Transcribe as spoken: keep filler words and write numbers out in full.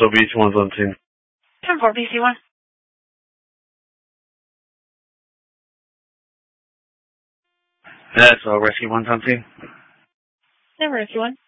So B C one's on scene. ten four B C one. That's uh, Rescue one's on scene. ten Rescue one.